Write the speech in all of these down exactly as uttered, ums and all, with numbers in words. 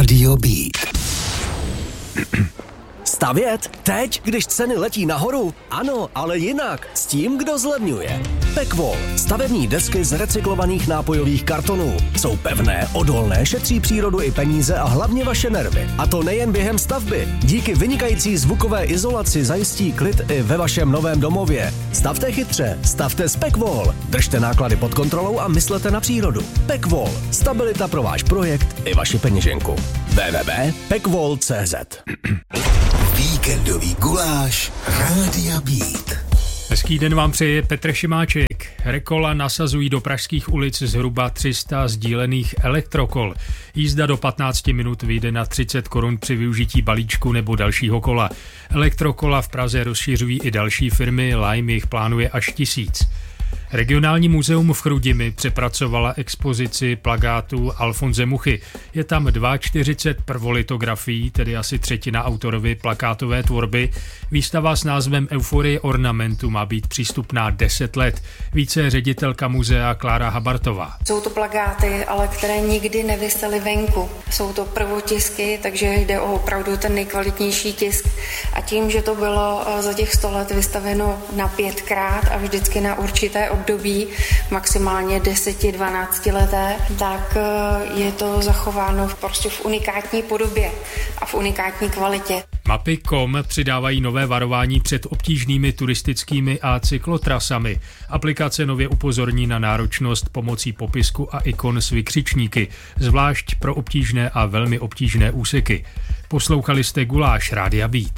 Rádio Beat. Stavět? Teď, když ceny letí nahoru? Ano, ale jinak. S tím, kdo zlevňuje. Pekvol. Stavební desky z recyklovaných nápojových kartonů. Jsou pevné, odolné, šetří přírodu i peníze a hlavně vaše nervy. A to nejen během stavby. Díky vynikající zvukové izolaci zajistí klid i ve vašem novém domově. Stavte chytře, stavte s Pekvol. Držte náklady pod kontrolou a myslete na přírodu. Pekvol. Stabilita pro váš projekt i vaši peněženku. w w w tečka pekvol tečka cé zet. Víkendový guláš Rádia Beat. Hezký den vám přeje Petr Šimáček. Rekola nasazují do pražských ulic zhruba tři sta sdílených elektrokol. Jízda do patnáct minut vyjde na třicet korun při využití balíčku nebo dalšího kola. Elektrokola v Praze rozšiřují i další firmy, Lime jich plánuje až tisíc. Regionální muzeum v Chrudimi přepracovala expozici plakátů Alfonse Muchy. Je tam čtyřicet dva prvolitografií, tedy asi třetina autorovy plakátové tvorby. Výstava s názvem Euforie ornamentu má být přístupná deset let. Více ředitelka muzea Klára Habartová. Jsou to plakáty, ale které nikdy nevisely venku. Jsou to prvotisky, takže jde o opravdu ten nejkvalitnější tisk. A tím, že to bylo za těch sto let vystaveno na pětkrát a vždycky na určité období, maximálně deset dvanáct leté, tak je to zachováno prostě v unikátní podobě a v unikátní kvalitě. Mapy tečka com přidávají nové varování před obtížnými turistickými a cyklotrasami. Aplikace nově upozorní na náročnost pomocí popisku a ikon s vykřičníky, zvlášť pro obtížné a velmi obtížné úseky. Poslouchali jste Guláš Rádia Beat.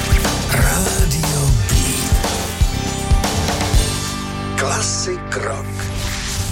Rádio Beat. Klasik rock.